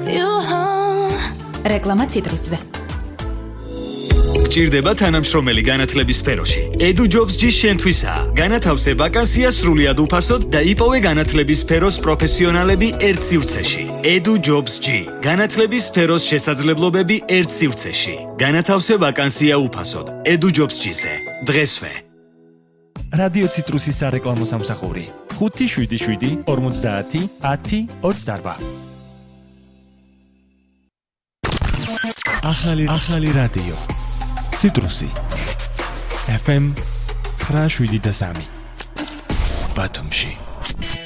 with you home. რეკლამა ციტრუსზე. გჭირდება თანამშრომელი განათლების სფეროში. Edu Jobs G შენთვისაა. განათავსე ვაკანსია სრულიად უფასოდ და იპოვე განათლების სფეროს პროფესიონალები ერთ სივრცეში. Edu Jobs G. განათლების სფეროს შესაძლებლობები ერთ სივრცეში. განათავსე ვაკანსია უფასოდ. Edu Jobs G-ზე. დღესვე. რადიო ციტრუსის სარეკლამო სამსახური 577 50 10 28. ახალი რადიო ციტრუსი FM 973 ბათუმში.